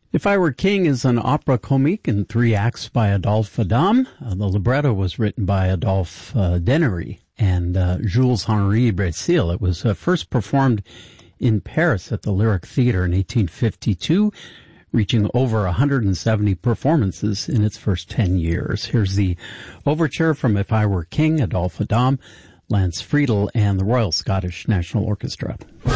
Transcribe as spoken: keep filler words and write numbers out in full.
If I Were King is an opera comique in three acts by Adolphe Adam. Uh, the libretto was written by Adolphe uh, Denery and uh, Jules-Henri Brésil. It was uh, first performed in Paris at the Lyric Theatre in eighteen fifty-two, reaching over one hundred seventy performances in its first ten years. Here's the overture from If I Were King, Adolphe Adam, Lance Friedel, and the Royal Scottish National Orchestra.